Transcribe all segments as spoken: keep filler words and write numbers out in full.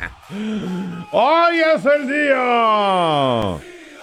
¡Hoy es el día!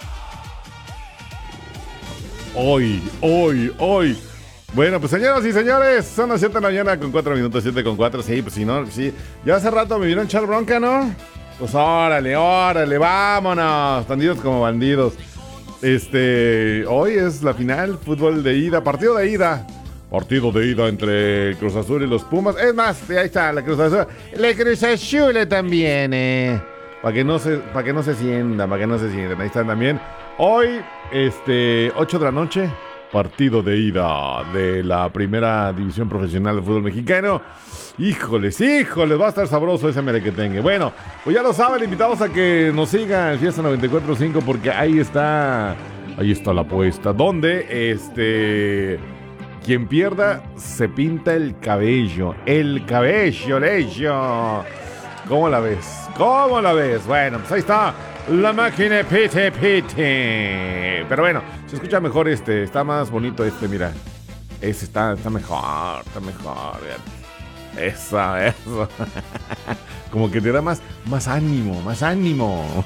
Hoy, hoy, hoy. Bueno, pues señoras y señores, son las siete de la mañana con cuatro minutos, siete con cuatro. Sí, pues si no, sí. Ya hace rato me vieron echar bronca, ¿no? Pues órale, órale, vámonos. Bandidos como bandidos. Este, hoy es la final, fútbol de ida, partido de ida. Partido de ida entre el Cruz Azul y los Pumas. Es más, ahí está la Cruz Azul. La Cruz Azul también, eh. Para que no se, para que no se sientan, para que no se sientan. Ahí están también. Hoy, este, ocho de la noche, partido de ida de la primera división profesional de fútbol mexicano. Híjoles, híjoles, va a estar sabroso ese merequetengue. Bueno, pues ya lo saben, invitados a que nos sigan en Fiesta noventa y cuatro punto cinco porque ahí está, ahí está la apuesta. Donde, este... quien pierda se pinta el cabello. El cabello, leyo. ¿Cómo la ves? ¿Cómo la ves? Bueno, pues ahí está. La máquina pite pite. Pero bueno, se escucha mejor este. Está más bonito este, mira. Ese está, está mejor. Está mejor. Eso, eso. Como que te da más, más ánimo. Más ánimo.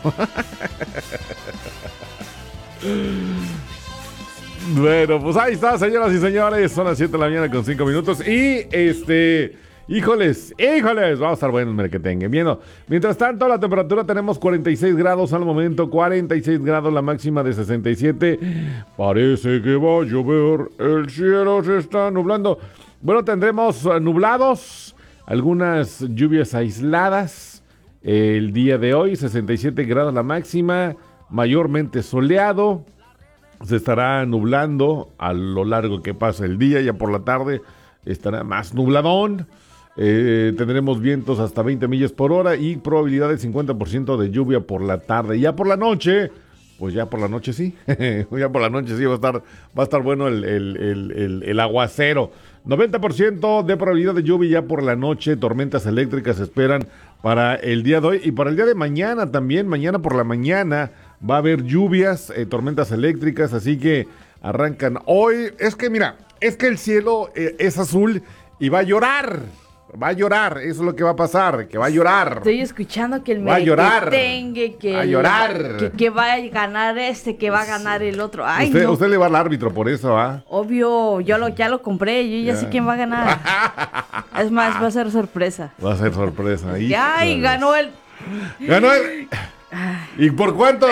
Bueno, pues ahí está, señoras y señores. Son las siete de la mañana con cinco minutos. Y este, híjoles, híjoles, vamos a estar buenos, merequetengue. Bien, mientras tanto, la temperatura tenemos cuarenta y seis grados al momento, cuarenta y seis grados, la máxima de sesenta y siete. Parece que va a llover, el cielo se está nublando. Bueno, tendremos nublados, algunas lluvias aisladas el día de hoy, sesenta y siete grados la máxima, mayormente soleado. Se estará nublando a lo largo que pasa el día, ya por la tarde estará más nubladón. Eh, tendremos vientos hasta veinte millas por hora y probabilidad de cincuenta por ciento de lluvia por la tarde. Ya por la noche, pues ya por la noche sí, ya por la noche sí va a estar, va a estar bueno el, el, el, el, el aguacero. noventa por ciento de probabilidad de lluvia ya por la noche, tormentas eléctricas se esperan para el día de hoy y para el día de mañana también, mañana por la mañana. Va a haber lluvias, eh, tormentas eléctricas, así que arrancan hoy. Es que mira, es que el cielo eh, es azul y va a llorar. Va a llorar, eso es lo que va a pasar, que va a llorar. Estoy escuchando que el va a llorar. Tengue, que va a el, llorar. Que, que va a ganar este, que va a ganar el otro. Ay, usted, no. usted le va al árbitro por eso, ¿ah? Obvio, yo lo, ya lo compré, yo ya, ya sé quién va a ganar. Es más, va a ser sorpresa. Va a ser sorpresa. Ya, y ganó el... Ganó el... ¿Y por cuánto?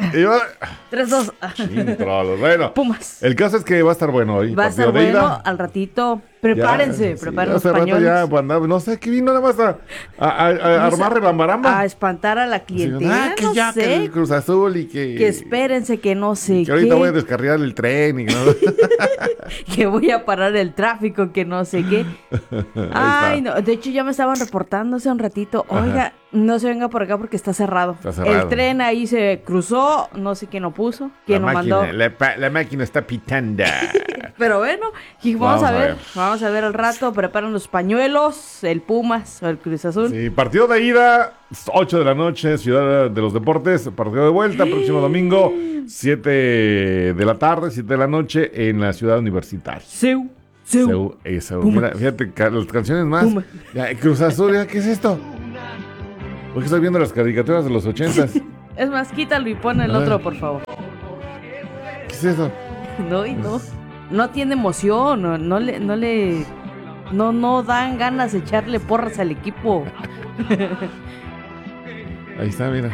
tres dos. Bueno, Pumas. El caso es que va a estar bueno hoy. Va a estar bueno ida. Al ratito. Prepárense, ya, prepárense sí, los pañuelos. Ya, pues, no sé, qué vino nada más a, a, a, a armar rebambaramba. A espantar a la clientela, ah, que no ya, sé. Que el Cruz Azul y que... Que espérense, que no sé que ahorita qué. Voy a descarrilar el tren y que, no... que voy a parar el tráfico, que no sé qué. Ay, no, de hecho ya me estaban reportando hace un ratito. Oiga, ajá. No se venga por acá porque está cerrado. Está cerrado. El tren ahí se cruzó, no sé quién lo puso, quién lo mandó. La, la máquina está pitando. Pero bueno, y vamos, vamos a ver, a ver, vamos a ver al rato, preparan los pañuelos, el Pumas o el Cruz Azul. Sí, partido de ida, ocho de la noche, Ciudad de los Deportes, partido de vuelta, próximo domingo, siete de la tarde, siete de la noche, en la Ciudad Universitaria. Seu, Seu, Seu, eh, Seu. Mira, fíjate, las canciones más. Ya, Cruz Azul, ya, ¿qué es esto? Porque estoy viendo las caricaturas de los ochentas. Es más, quítalo y pon el otro, por favor. ¿Qué es eso? No, y no. No tiene emoción, no, no le, no le, no, no dan ganas de echarle porras al equipo. Ahí está, mira.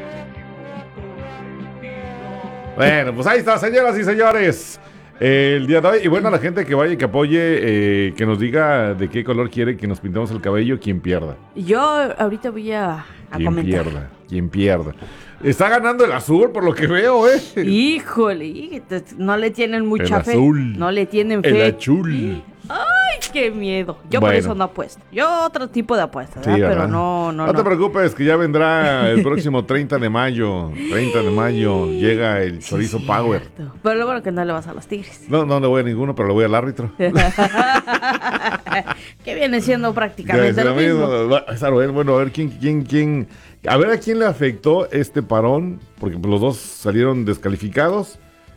Bueno, pues ahí está, señoras y señores. El día de hoy, y bueno, a la gente que vaya y que apoye, eh, que nos diga de qué color quiere que nos pintemos el cabello, quien pierda. Yo ahorita voy a, a quien comentar. Pierda, quien pierda. Está ganando el azul, por lo que veo, ¿eh? Híjole, no le tienen mucha el fe. Azul. No le tienen fe. El azul. Ay, qué miedo. Yo bueno. Por eso no apuesto. Yo otro tipo de apuestas, sí, pero no, no, no. No te no. preocupes, que ya vendrá el próximo treinta de mayo. treinta de mayo llega el sí, Chorizo cierto. Power. Pero lo bueno que no le vas a los Tigres. No, no le voy a ninguno, pero le voy al árbitro. Que viene siendo prácticamente lo mismo. mismo. Bueno, a ver quién, quién, quién. A ver a quién le afectó este parón, porque los dos salieron descalificados.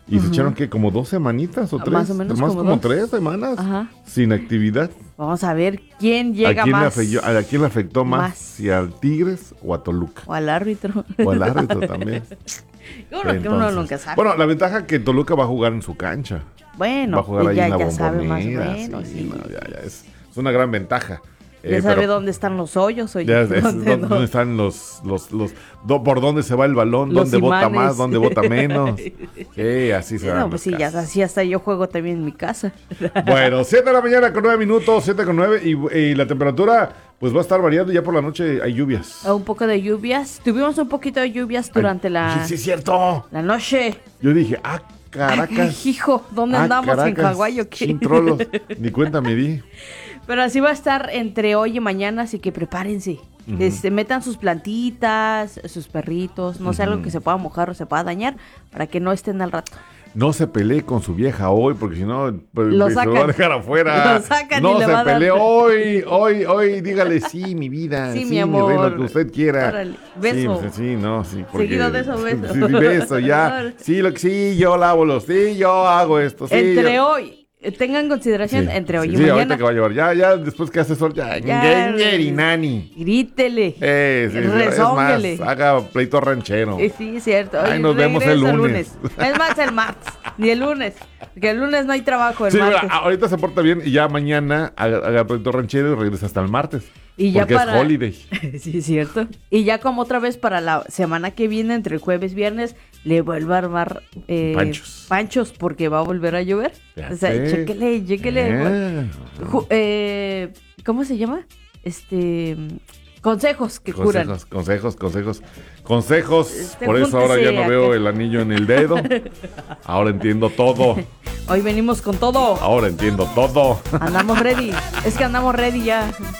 Y uh-huh. se echaron, ¿qué? ¿Como dos semanitas o tres? Más o menos Más como, como dos. tres semanas Ajá. sin actividad. Vamos a ver quién llega ¿A quién más. Le afectó, ¿A quién le afectó más? más? ¿Si al Tigres o a Toluca? O al árbitro. O al árbitro también. Uno, Entonces, que uno nunca sabe. Bueno, la ventaja es que Toluca va a jugar en su cancha. Bueno, va a jugar ahí ya, en la ya Bombonera. sabe más o menos. Sí, Sí. no, ya, ya es, es una gran ventaja. Ya eh, sabe pero, dónde están los hoyos. Oye, ya es, ¿Dónde, dónde, dónde están los, los, los do, por dónde se va el balón, los dónde imanes. bota más, dónde bota menos. Sí, así se sí, van No, pues sí, ya, así hasta yo juego también en mi casa. Bueno, siete de la mañana con nueve minutos, siete con nueve, y, y la temperatura pues va a estar variando, ya por la noche hay lluvias. Un poco de lluvias. Tuvimos un poquito de lluvias durante Ay, la... Sí, sí, es cierto. La noche. Yo dije, ah, Caracas. Ay, hijo, ¿dónde ah, andamos? Caracas, ¿En Hawái o qué? Sin trolos, ni cuenta me di. Pero así va a estar entre hoy y mañana, así que prepárense. Uh-huh. Les, metan sus plantitas, sus perritos, no uh-huh. sé, algo que se pueda mojar o se pueda dañar, para que no estén al rato. No se pelee con su vieja hoy, porque si no, pues, lo se sacan. lo va a dejar afuera. Lo sacan no y le se va a pelee dar... hoy, hoy, hoy, dígale sí, mi vida. Sí, sí mi amor. Mi rey, lo que usted quiera. Órale. Beso. Sí, sí, no, sí. Porque, seguido de eso, beso. Sí, beso, ya. Sí, lo, sí, yo lavo los, sí, yo hago esto. Sí, entre yo... hoy... Tengan consideración sí, entre hoy sí, y sí, mañana. ahorita que va a llevar. Ya, ya, después que hace sol, ya. ya y nani. Grítele. Eh, sí, rezónguele. Es más, haga pleito ranchero. Eh, sí, cierto. Ay, nos vemos el lunes. lunes. Es más, el martes. Ni el lunes. Porque el lunes no hay trabajo, el sí, martes. Mira, ahorita se porta bien y ya mañana haga, haga pleito ranchero y regresa hasta el martes. Y ya porque para... es holiday. Sí, es cierto. Y ya como otra vez para la semana que viene, entre el jueves y viernes, le vuelvo a armar eh, panchos. panchos porque va a volver a llover. Ya o sea, sé. chéquele, chéquele. Eh. Ju- eh, ¿Cómo se llama? Este... Consejos que consejos, curan. Consejos, consejos, consejos. Este, Por eso ahora ya no acá. veo el anillo en el dedo. Ahora entiendo todo. Hoy venimos con todo. Ahora entiendo todo. Andamos ready. Es que andamos ready ya.